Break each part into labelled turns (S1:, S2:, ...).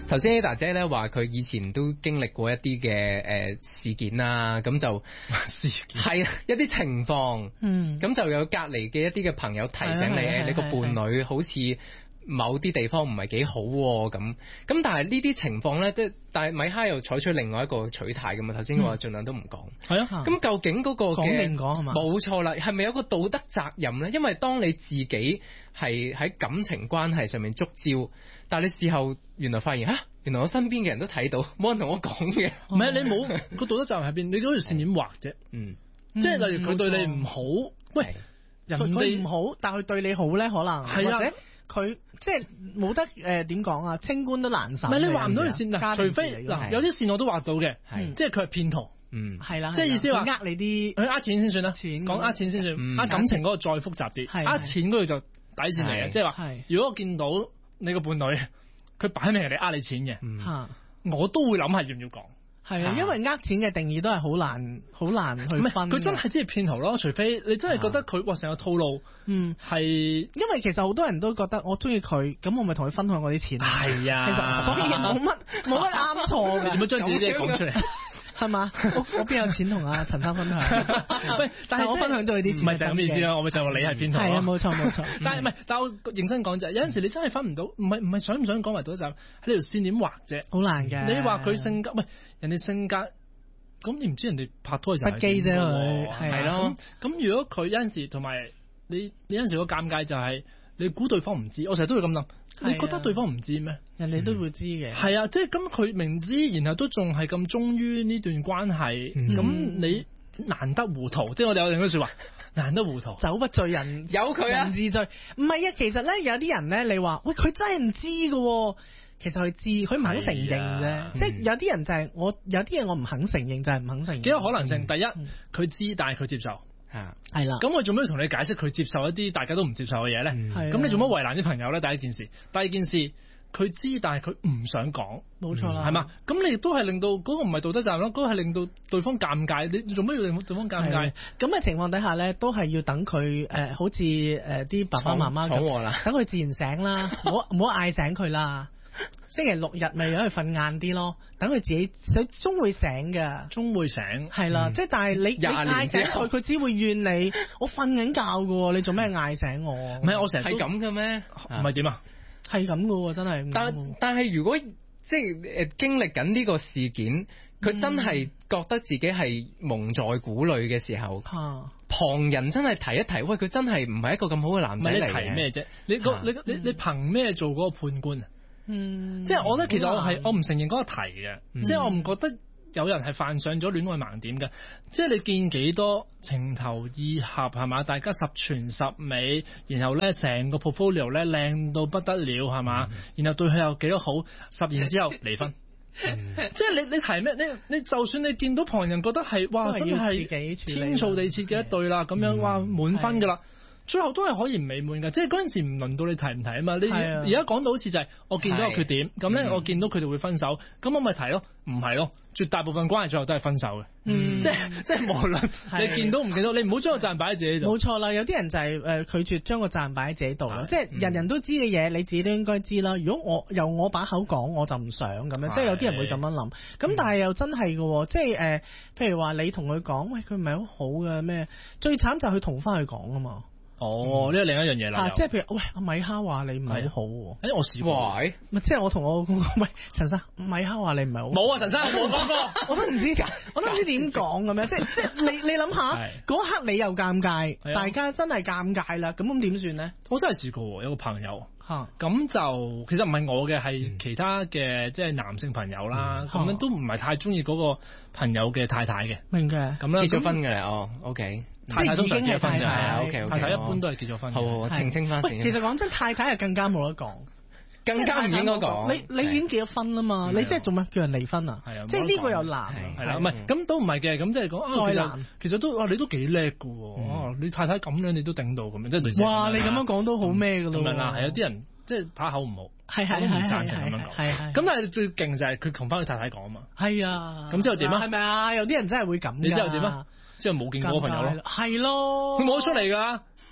S1: 頭先 Ada 姐咧話佢以前都經歷過一啲嘅事件啦，咁就
S2: 事件
S1: 係一啲情況，咁就有隔離嘅一啲嘅朋友提醒你，你個伴侶好似某啲地方唔係幾好咁，但係呢啲情況咧，但係米哈又採取另外一個取態㗎嘛。頭先我話盡量都唔講，
S2: 係啊。
S1: 咁究竟嗰個
S3: 講定講係嘛？
S1: 冇錯啦，係咪有個道德責任咧？因為當你自己係喺感情關係上面觸礁，但係你事後原來發現原來我身邊嘅人都睇到，冇人同我講嘅。
S2: 唔係你冇個道德責任喺邊？你嗰條線點畫啫？即係例如佢對你唔好，喂，人哋
S3: 唔好，但係佢對你好咧，可能
S2: 係啊。
S3: 或者佢即係冇得點講啊，清官都難審。
S2: 唔係你畫唔到條線嗱，除非嗱有啲線我都畫到嘅，即係佢係騙徒，
S3: 係啦，
S2: 即係意思話
S3: 呃你啲，
S2: 佢呃錢先算啦，講呃錢先算，呃感情嗰個再複雜啲，呃錢嗰個就底線嚟嘅，即係話如果我見到你個伴侶佢擺明係你呃你錢嘅，我都會諗下要唔要講。
S3: 係啊，因為呃錢嘅定義都係好難去分。
S2: 佢真係只係騙徒咯，除非你真係覺得佢成個套路，係因
S3: 為其實好多人都覺得我中意佢，咁我咪同佢分享我啲錢。
S2: 係啊，
S3: 其實所以冇乜啱錯嘅。
S2: 你做乜將自己啲嘢講出嚟？
S3: 係嘛？我邊有錢同阿陳生分享？
S2: 喂，但係
S3: 我分享咗佢啲錢，
S2: 唔係就咁意思啦。我咪就話你係騙徒。
S3: 係啊，冇錯。
S2: 但係唔係，但係我認真講就係有陣時你真係分唔到，唔係想唔想講埋到就喺條線點畫啫，
S3: 好難嘅。
S2: 你話佢性格，喂，人哋性格。咁你唔知人哋拍拖嘅時候
S3: 不羈啫，佢
S2: 係咯。咁如果佢有陣時同埋你有陣時個尷尬就係你估對方唔知，我成日都會咁諗。你覺得對方唔知咩？
S3: 人哋都會知嘅。
S2: 係啊，即係咁佢明知，然後都仲係咁忠於呢段關係，咁你難得糊塗。即係我哋有另一句說話，難得糊塗，
S3: 酒不醉人
S1: 有佢啊，
S3: 人自醉。唔係啊，其實咧有啲人咧，你話喂佢真係唔知㗎。其實佢知，佢唔肯承認啫。即係有啲人就係有啲嘢我唔肯承認，就係唔肯承認。
S2: 幾個可能性，第一佢知，但係佢接受，
S3: 係啦。
S2: 咁我做咩要同你解釋佢接受一啲大家都唔接受嘅嘢咧？咁你做乜為難啲朋友咧？第一件事，第二件事，佢知，但係佢唔想講，
S3: 冇錯啦，
S2: 係嘛？咁你都係令到嗰個唔係道德責任咯，嗰個係令到對方尷尬。你做乜要令對方尷尬？
S3: 咁嘅情況底下咧，都係要等佢好似啲爸爸媽媽咁，等佢自然醒啦，唔好嗌醒佢啦。星期六日咪讓佢瞓晏啲咯，等佢自己終會醒嘅，
S2: 終會醒
S3: 係啦。即係但係你嗌醒佢，佢只會怨你。我瞓緊覺㗎，你做咩嗌醒我？
S2: 唔係我成日
S1: 係咁嘅咩？
S2: 唔係點啊？
S3: 係咁㗎喎，真係。
S1: 但係如果即係經歷緊呢個事件，佢真係覺得自己係蒙在鼓裏嘅時候，旁人真係提一提，喂，佢真係唔係一個咁好嘅男仔嚟嘅。
S2: 你提咩啫？你憑咩做嗰個判官啊？即係我覺得其實我唔承認嗰個題嘅，即係我唔覺得有人係犯上咗戀愛盲點嘅。即係你見幾多情投意合係嘛，大家十全十美，然後咧成個 portfolio 咧靚到不得了係嘛，然後對佢有幾多好，10年之後離婚。即係你提咩？你就算你見到旁人覺得係哇真係天造地設嘅一對啦，咁樣哇滿分噶啦。最後都係可以唔美滿㗎，即係嗰陣時唔輪到你提唔提啊嘛。你而家講到好似就係我見到個缺點，咁咧我見到佢哋會分手，咁我咪提咯，唔係咯，絕大部分關係最後都係分手嘅。即係無論你見到唔見到，你唔好將個責任擺喺自己度。
S3: 冇錯啦，有啲人就係拒絕將個責任擺喺自己度咯。即係人人都知嘅嘢，你自己都應該知啦。如果由我把口講，我就唔想咁樣。即係有啲人會咁樣諗。咁但係又真係嘅，即係譬如話你同佢講，喂，佢唔係好好嘅咩？最慘就係佢同翻佢講啊嘛。
S2: 哦，呢個另一樣嘢啦。
S3: 即係譬如，喂，阿米哈話你唔係好好喎。
S2: 我試過。
S3: 咪即係我同我喂陳生，米哈話你唔係好。
S2: 冇啊，陳生我冇講過。
S3: 我都唔知㗎，我都唔知點講咁樣。即係你諗下，嗰刻你又尷尬，大家真係尷尬啦。咁點算咧？
S2: 我真係試過，有個朋友。咁就其實唔係我嘅，係其他嘅即係男性朋友啦。咁樣都唔係太中意嗰個朋友嘅太太嘅。
S3: 明嘅。
S1: 咁結咗婚嘅哦 ，OK。
S2: 太太通常結咗婚就係
S1: OK，
S2: 太太一般都係結咗婚。
S1: 好，澄清翻。
S3: 其實講真，太太係更加冇得講，
S1: 更加唔應該講。
S3: 你已經結咗婚啦嘛，你即係做乜叫人離婚啊？係啊，即係呢個又難。
S2: 係啦，唔係咁都唔係嘅，咁即係講再難。其實都你都幾叻㗎喎，你太太咁樣你都頂到咁樣，即係類似。
S3: 哇！你咁樣講都好咩㗎咯？
S2: 咁樣啦，係有啲人即係把口唔好，
S3: 係
S2: 我都唔贊成咁樣講。
S3: 係
S2: 咁但係最勁就係佢同翻佢太太講啊嘛。
S3: 係啊。
S2: 咁之後點啊？
S3: 係咪啊？有啲人真係會咁。
S2: 你之後點啊？之後冇見過嗰個朋友咯。
S3: 係咯。
S2: 佢冇得出嚟㗎。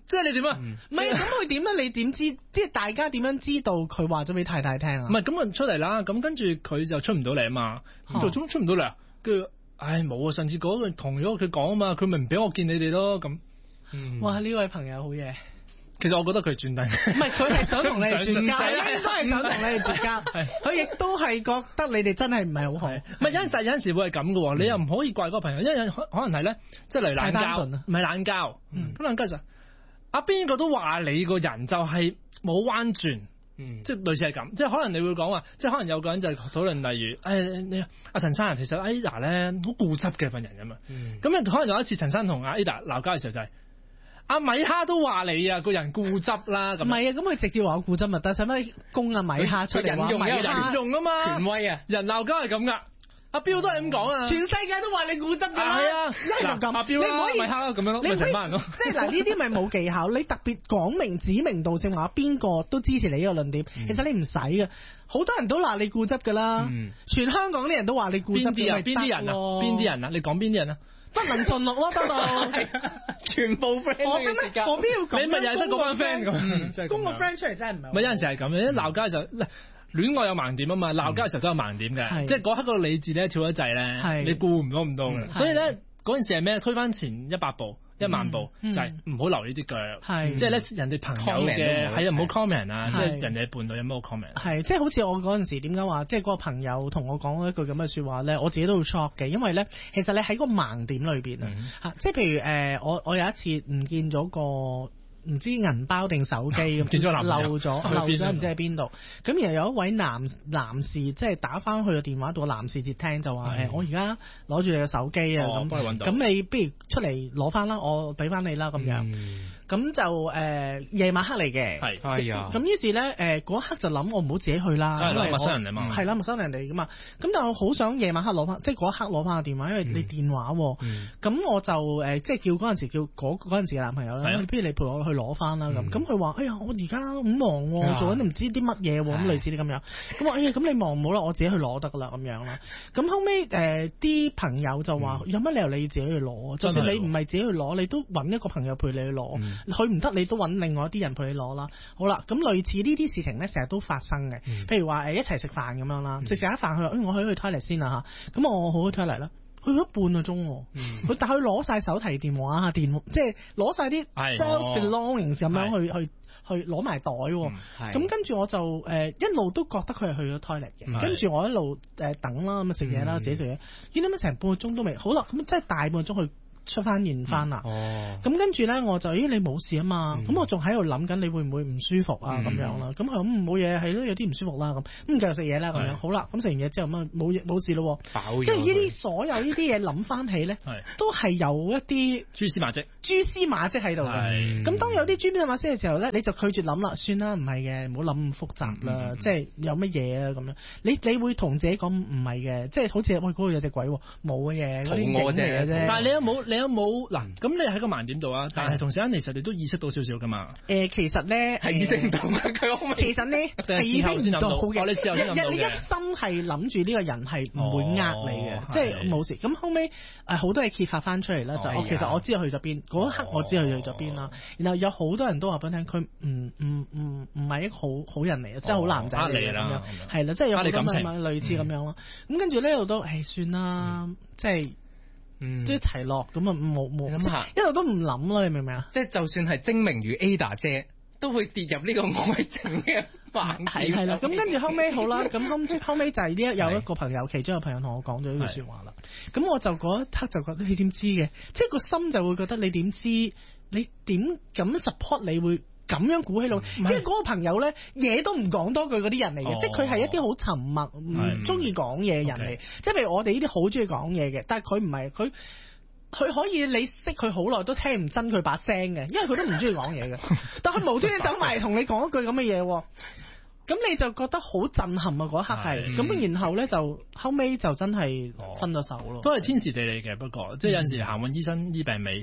S2: 即係你點啊？
S3: 唔係咁佢點啊？你點知？即係大家點樣知道佢話咗俾太太聽啊？
S2: 唔係咁啊出嚟啦，咁跟住佢就出唔到嚟啊嘛，咁就出唔到嚟啊，跟住唉冇啊，上次嗰個同咗佢講啊嘛，佢咪唔俾我見你哋咯咁。
S3: 哇！呢位朋友好嘢。
S2: 其實我覺得佢轉低，
S3: 唔係佢係想同你哋絕交，應該係想同你哋絕交。佢亦都係覺得你哋真係唔係好好。
S2: 唔係有陣時會係咁嘅喎，你又唔可以怪嗰個朋友，因為可能係咧，即係嚟懶交，唔係懶交。咁懶交就阿邊個都話你個人就係冇彎轉，即係類似係咁。即係可能你會講話，即係可能有個人就討論例如，你阿陳生其實 Ada 咧好固執嘅份人㗎嘛。咁可能有一次陳生同阿 Ada 鬧交嘅時候就係。阿米哈都話你啊，個人固執啦，咁唔
S3: 係啊，咁佢直接話我固執咪得，使乜供阿米哈出嚟話米哈
S2: 用啊嘛，
S1: 權威啊，
S2: 人鬧交係咁噶，阿彪都係咁講啊，
S3: 全世界都話你固執㗎啦，
S2: 係啊，嗱阿彪啦，米哈咁樣咯，咪成班人咯，
S3: 即係嗱呢啲咪冇技巧，你特別講明指名道姓話邊個都支持你呢個論點，其實你唔使嘅，好多人都話你固執㗎啦，全香港啲人都話你固執，
S2: 邊啲人啊？邊啲人啊？你講邊啲人啊？
S3: 不能盡錄咯，得到
S1: 全部 friend
S3: 我邊要講？
S2: 你咪又係得嗰班 friend 咁，
S3: 公個 friend 出嚟真係唔係。
S2: 咪有陣時係咁嘅，一鬧交就戀愛有盲點啊嘛，鬧交嘅時候都有盲點嘅，即係嗰刻個理智咧跳一掣咧，你顧唔到咁多嘅，所以咧嗰陣時係咩？推翻前100步。1萬步就係唔好留呢啲腳，即係咧人哋朋友嘅係啊，唔好 comment 啊，即係人哋伴侶有冇 comment？
S3: 係即係好似我嗰陣時點解話，即係嗰個朋友同我講一句咁嘅説話咧，我自己都會 shock 嘅，因為咧其實你喺個盲點裏邊啊嚇，即係譬如我有一次唔見咗個。唔知銀包定手機咁，漏咗唔知喺邊度。咁然後有一位男士即係打翻去個電話度，個男士接聽就話我而家攞住你嘅手機啊，咁你不如出嚟攞翻啦，我俾翻你啦咁樣。咁就夜晚黑嚟嘅，
S1: 係啊。
S3: 咁於是咧嗰刻就諗我唔好自己去啦，
S2: 因為陌生人嚟嘛，
S3: 係啦，陌生人嚟噶嘛。咁但係我好想夜晚黑攞翻，即係嗰一刻攞翻個電話，因為你電話。咁我就即係叫嗰陣時叫嗰陣時嘅男朋友啦，不如你陪我去攞翻啦咁。咁佢話：哎呀，我而家好忙，做緊唔知啲乜嘢咁，類似啲咁樣。咁我咁你忙唔好啦，我自己去攞得噶啦咁樣啦。咁後尾啲朋友就話：有乜理由你自己去攞？就算你唔係自己去攞，你都揾一個朋友陪你去攞。佢唔得，你都揾另外一啲人陪你攞啦。好啦，咁類似呢啲事情咧，成日都發生嘅。譬如話一齊食飯咁樣啦，食一飯佢話：我去 toilet 先啦嚇。咁我好去 toilet 啦，去咗半個鐘。佢但佢攞晒手提電話即係攞晒啲 personal belongings 咁樣去攞埋袋。咁跟住我就一路都覺得佢係去咗 toilet 嘅。跟住我一路等啦，咁食嘢啦，自己食嘢。見到咩成半個鐘都未，好啦，咁即係大半個鐘去。出翻現翻啦，咁跟住咧我就你冇事啊嘛，咁我仲喺度諗緊你會唔會唔舒服啊咁樣啦，咁佢咁冇嘢係咯，有啲唔舒服啦咁繼續食嘢啦咁樣，好啦，咁食完嘢之後咁冇事咯，即係呢啲所有呢啲嘢諗翻起咧，都係有一啲
S2: 蛛絲馬跡
S3: 喺度嘅。咁當有啲蛛絲馬跡嘅時候咧，你就拒絕諗啦，算啦，唔係嘅，唔好諗咁複雜啦，即係有乜嘢啊咁樣，你會同自己講唔係嘅，即係好似嗰度有隻鬼冇嘅嘢，嗰啲影嚟嘅啫。
S2: 但係你有冇嗱？咁你喺個盲點度啊，但係同時間其實你都意識到少少噶嘛？
S3: 其實咧
S1: 係意識唔到佢
S3: 其實咧係意識唔到嘅。
S2: 你試下
S3: 你一心係諗住呢個人係唔會呃你嘅，即係冇事。咁後尾好多嘢揭發翻出嚟啦，就其實我知道去咗邊，嗰一刻我知道去咗邊啦。然後有好多人都話俾我聽，佢唔係一個好人嚟嘅，即係好男仔嚟嘅咁樣，係啦，即係有好多類似咁樣咯。咁跟住呢度都算啦，即係。即係一齊落咁啊，冇諗下，一路都唔諗咯，你明唔明啊？
S1: 即係就算係精明如 Ada 姐，都會跌入呢個愛情嘅盲點。
S3: 係啦，咁跟住後尾好啦，咁後尾就係有一個朋友，其中一個朋友同我講咗呢句説話啦。咁我就嗰一刻就覺得你點知嘅？即係個心就會覺得你點知？你點咁 support 你會？咁樣鼓起腦，因為嗰個朋友咧嘢都唔講多句嗰啲人嚟嘅，即係佢係一啲好沉默、唔中意講嘢嘅人嚟。即係譬如我哋呢啲好中意講嘢嘅，但係佢唔係，佢可以你識佢好耐都聽唔真佢把聲嘅，因為佢都唔中意講嘢嘅。但係佢無端端走埋同你講一句咁嘅嘢，咁你就覺得好震撼啊！嗰一刻係咁，然後咧就後尾就真係分咗手咯。
S2: 都係天時地利嘅，不過即係有陣時行運醫生醫病尾。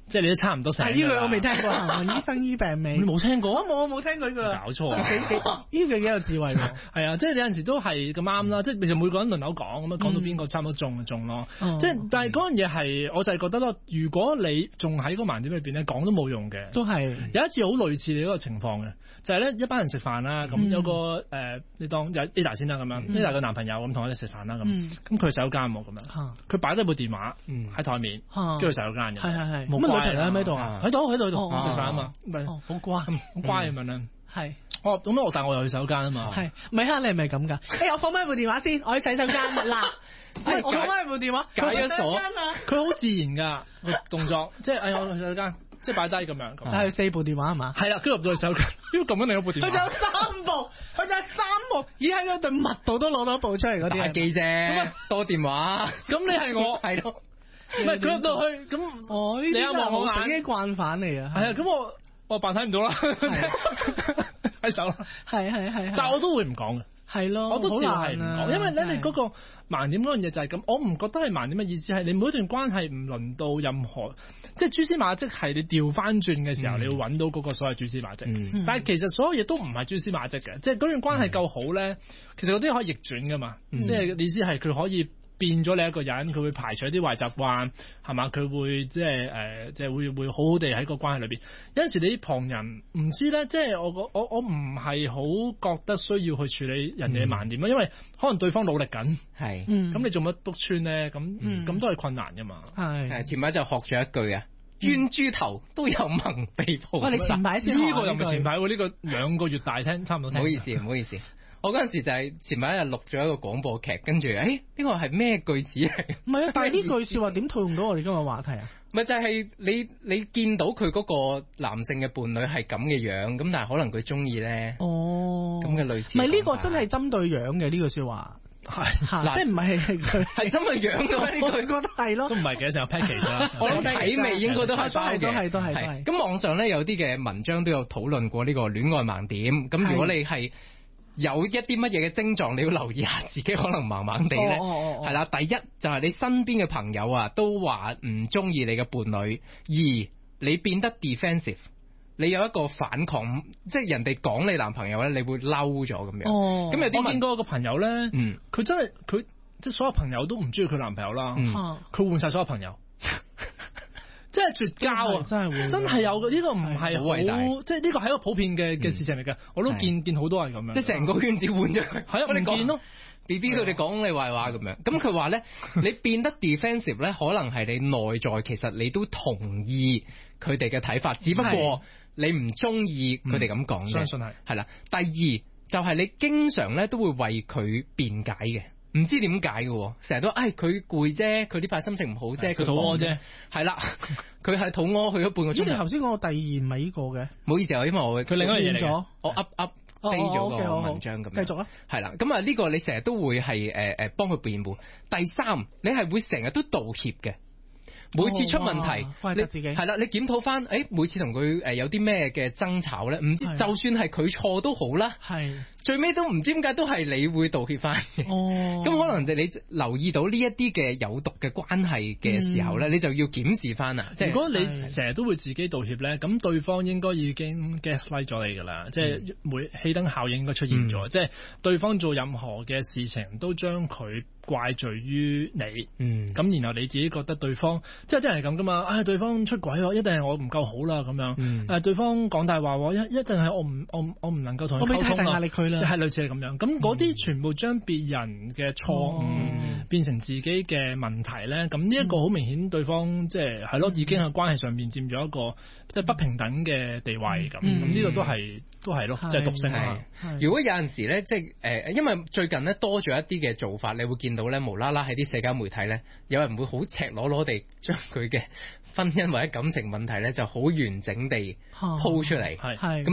S2: 即係你都差唔多醒。
S3: 呢句我未聽過，行運醫生醫病尾。
S2: 你冇聽過？
S3: 我冇聽過呢句。
S2: 搞錯啊！
S3: 呢句幾有智慧喎。
S2: 係啊，即係有陣時都係咁啱啦。即係其實每個人輪流講咁樣，講到邊個差唔多中就中咯。即係但係嗰樣嘢係，我就係覺得咯，如果你仲喺個盲點裏邊咧，講都冇用嘅。都係有一次好類似你嗰個情況嘅，就係咧一班人食飯啦，咁有個你當有 Ada 先啦咁樣，Ada 個男朋友咁同我哋食飯啦咁，咁佢洗手間喎咁樣，佢擺低部電話喺台面，跟住洗手間嘅。係冇乖啦喺度啊？喺度食飯啊嘛，好乖咁樣啦。係咁但係我又去洗手間啊嘛。係
S3: 米哈你係咪咁㗎？我放翻部電話先，我去洗手間嗱。我放翻部電話，
S1: 解咗鎖。
S2: 佢好自然㗎個動作，即係我去洗手間，即係擺低咁樣。
S3: 但係4部電話係嘛？
S2: 係啦，跟住入到去洗手間，點解撳緊另一部電話？
S3: 佢就有3部，而喺嗰對密度都攞到一部出嚟嗰啲。
S1: 大機啫，多電話。
S2: 咁你係我係咯。唔係佢入到去咁，你一望我眼，
S3: 自己慣犯嚟啊！
S2: 係啊，咁我扮睇唔到啦，喺手啦。係，但係我都會唔講嘅。係咯，我都照係唔講，因為咧你嗰個盲點嗰樣嘢就係咁，我唔覺得係盲點嘅意思係你每一段關係唔輪到任何，即係蛛絲馬跡係你調翻轉嘅時候，你要揾到嗰個所謂蛛絲馬跡。但係其實所有嘢都唔係蛛絲馬跡嘅，即係嗰段關係夠好咧，其實嗰啲可以逆轉噶嘛，即係意思係佢可以變咗你一個人，佢會排除一啲壞習慣，係嘛？佢會即係會好好地喺個關係裏邊。有陣時你啲旁人唔知咧，即係我唔係好覺得需要去處理人哋嘅盲點咯，因為可能對方努力緊，係，咁你做乜篤穿咧？咁都係困難噶嘛。
S1: 係，前排就學咗一句啊，冤豬頭都有盟鼻抱。
S3: 你前排先
S2: 呢個又唔係前排喎，呢個2個月大聽差唔多。
S1: 唔好意思。我嗰陣時就係前晚一日錄咗一個廣播劇，跟住呢個係咩句子嚟？
S3: 唔係啊，但係呢句説話點套用到我哋今日話題啊？
S1: 咪就係你見到佢嗰個男性嘅伴侶係咁嘅樣，咁但係可能佢中意咧，咁嘅類似。
S3: 唔係呢個真係針對樣嘅呢句説話，係即係唔係佢
S1: 係針對樣嘅咩？呢句覺得係咯，
S2: 都唔係嘅，成日 package 啦。
S1: 我諗體味應該都係包嘅，
S3: 都係。
S1: 咁網上咧有啲嘅文章都有討論過呢個戀愛盲點。咁如果你係有一啲乜嘢嘅症狀，你要留意下自己可能盲盲地咧，係啦。第一就係你身邊嘅朋友啊，都話唔中意你嘅伴侶；二你變得 defensive， 你有一個反抗，即係人哋講你男朋友咧，你會嬲咗咁樣。咁有啲
S2: 我見過個朋友咧，佢真係佢即係所有朋友都唔中意佢男朋友啦，佢換晒所有朋友。真係絕交啊！真係有嘅，呢個唔係好，即係呢個係一個普遍嘅事情嚟嘅。我都見好多係咁樣，
S1: 即係成個圈子換咗佢。係啊，
S2: 我哋見咯
S1: ，BB 佢哋講你壞話咁樣。咁佢話咧，你變得 defensive 咧，可能係你內在其實你都同意佢哋嘅睇法，只不過你唔中意佢哋咁講。
S2: 相信係
S1: 啦。第二就係你經常咧都會為佢辯解嘅。唔知點解嘅，成日都佢攰啫，佢呢排心情唔好啫，佢
S2: 肚屙啫，
S1: 係啦，佢係肚屙去咗半個鐘。
S3: 你頭先講個第二唔係呢個嘅，
S1: 唔好意思啊，因為
S2: 佢另外一樣嘢嚟，
S1: 我飛咗個文章咁樣。
S3: 繼續啊，
S1: 係啦，咁啊呢個你成日都會係幫佢辯護。第三，你係會成日都道歉嘅。每次出問題，
S3: 你自己
S1: 係啦，你檢討翻，每次同佢有啲咩嘅爭吵咧，唔知就算係佢錯都好啦，係最尾都唔知點解都係你會道歉翻嘅。咁可能你留意到呢一啲嘅有毒嘅關係嘅時候咧，你就要檢視翻啦。即係如果你成日都會自己道歉咧，咁對方應該已經 gaslight 咗你㗎啦，即係氣燈效應應該出現咗，即係對方做任何嘅事情都將佢怪罪於你，咁然後你自己覺得對方。即係啲人係咁噶嘛，對方出軌喎，一定係我唔夠好啦咁樣，對方講大話喎，一定係我唔能夠同佢溝通啦，即係類似係咁樣。咁嗰啲全部將別人嘅錯誤變成自己嘅問題咧，咁呢一個好明顯對方即係咯，已經喺關係上面佔咗一個即係不平等嘅地位咁。咁呢個都係咯，即係毒性啊。 如果有陣時咧，即係因為最近咧多咗一啲嘅做法，你會見到咧無啦啦喺啲社交媒體咧，有人會好赤裸裸地將佢嘅婚姻或者感情問題咧就好完整地鋪出嚟，咁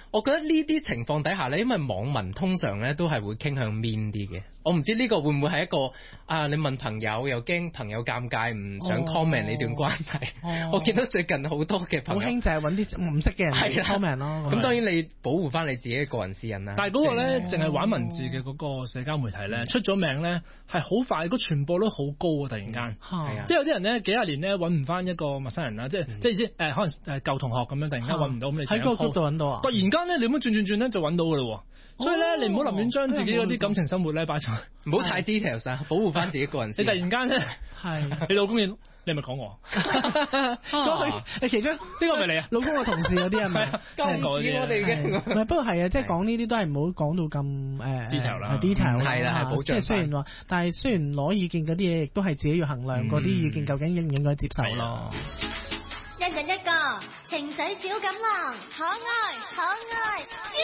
S1: 我覺得呢啲情況底下咧，因為網民通常咧都係會傾向 mean 啲嘅。我唔知呢個會唔會係一個你問朋友又驚朋友尷尬，唔想 comment 你段關係。我見到最近好多嘅朋友好
S3: 興就係揾啲唔識嘅人嚟 comment 咯。
S1: 咁當然你保護翻你自己嘅個人私隱啦。
S2: 但係嗰個咧，淨係玩文字嘅嗰個社交媒體咧，出咗名咧係好快，個傳播率好高啊！突然間，即係有啲人咧幾廿年咧揾唔翻一個陌生人啦，即係意思可能舊同學咁樣，突然間揾唔到咁你喺
S3: 個 group 度揾到啊！
S2: 突然間咧，你咁轉咧就揾到㗎啦喎。所以咧，你唔好立亂將自己嗰啲感情生活咧擺上去，
S1: 唔好太 details 啊，保護翻自己個人私隱。
S2: 你突然間咧，你老公你係咪講我？
S3: 你其中呢
S2: 個係咪你啊？
S3: 老公嘅同事嗰啲係咪？
S1: 咁似我哋嘅。
S3: 不過係啊，即係講呢啲都係唔好講到咁
S2: detail 啦
S3: ，detail
S1: 係啦，係保障。
S3: 即係雖然話，但係雖然攞意見嗰啲嘢，亦都係自己要衡量嗰啲意見究竟應唔應該接受咯。
S4: 一人一個情緒小錦囊，可愛，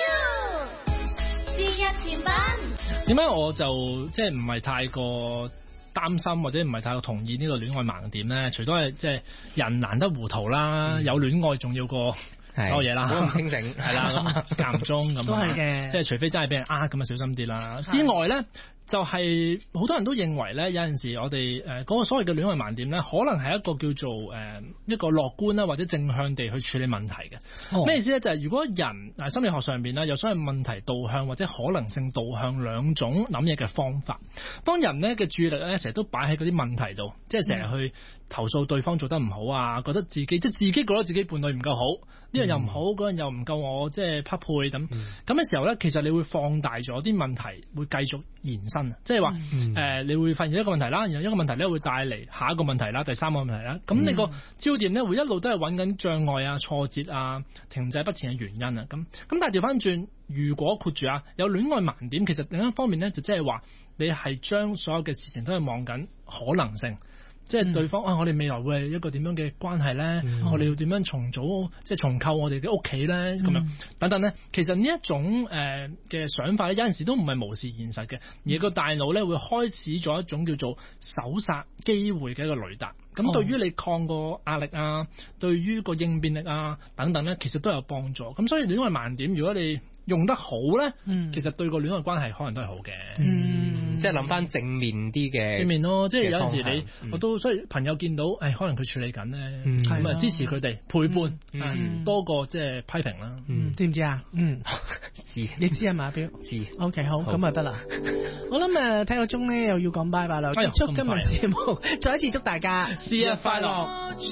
S4: 是日甜品。
S2: 點解我就即係唔係太過擔心或者唔係太過同意呢個戀愛盲點咧？除咗係即係人難得糊塗啦，有戀愛重要過所有嘢啦，
S1: 好咁清醒
S2: 係啦，咁間唔中咁
S3: 都係嘅，
S2: 即係除非真係俾人呃咁啊，小心啲啦。之外咧，就係好多人都認為咧，有陣時我哋嗰個所謂嘅戀愛盲點咧，可能係一個叫做一個樂觀啦或者正向地去處理問題嘅。咩意思咧？就係如果人心理學上邊咧有所謂問題導向或者可能性導向兩種諗嘢嘅方法。當人咧嘅注意力咧成日都擺喺嗰啲問題度，即係成日去投訴對方做得唔好啊，覺得自己覺得自己伴侶唔夠好，呢樣又唔好，嗰樣又唔夠我即係匹配咁。咁嘅時候咧，其實你會放大咗啲問題，會繼續延伸，即係話你會發現一個問題啦，然後一個問題咧會帶嚟下一個問題啦，第三個問題啦。咁你個焦點咧會一路都係揾緊障礙啊、挫折啊、停滯不前嘅原因啊。咁但係調翻轉，如果括住有戀愛盲點，其實另一方面咧就即係話你係將所有嘅事情都係望緊可能性。即係對方我哋未來會係一個點樣嘅關係咧？我哋要點樣重組，即係重構我哋嘅屋企咧？咁樣等等咧，其實呢一種嘅想法咧，有陣時都唔係無視現實嘅，而個大腦咧會開始咗一種叫做搜殺機會嘅一個雷達。咁對於你抗個壓力啊，對於個應變力啊等等咧，其實都有幫助。咁所以戀愛盲點，如果你用得好咧，其實對個戀愛關係可能都係好嘅。
S1: 即係諗翻正面啲嘅
S2: 正面咯，即係有陣時我都所以朋友見到可能佢處理緊咧，咁啊支持佢哋陪伴，多過即係批評啦。
S3: 知唔知啊？
S1: 知，
S3: 你知係嘛？表
S1: 知。
S3: OK， 好，咁啊得啦。我諗睇個鐘咧，又要講拜拜啦。祝今日節目再一次祝大家
S2: 生日快樂。